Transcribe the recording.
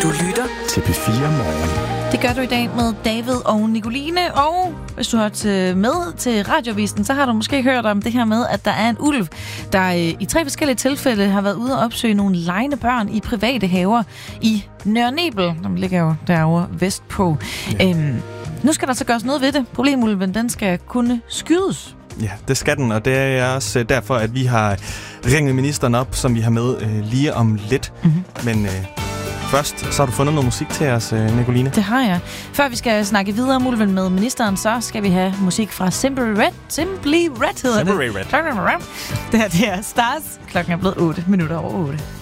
Du lytter til P4 Morgen. Det gør du i dag med David og Nicoline, og hvis du har med til Radiovisen, så har du måske hørt om det her med, at der er en ulv, der i 3 forskellige tilfælde har været ude og opsøge nogle legende børn i private haver i Nørre Nebel, som ligger jo derovre vestpå. Ja. Nu skal der så gøres noget ved det. Problemulven, den skal kunne skydes. Ja, det skal den, og det er også derfor, at vi har ringet ministeren op, som vi har med lige om lidt. Mm-hmm. Men først, så har du fundet noget musik til os, Nicoline. Det har jeg. Før vi skal snakke videre om ulven med ministeren, så skal vi have musik fra Simply Red hedder Simply det. Red. Det her, det er Stars. Klokken er blevet 8 minutter over 8.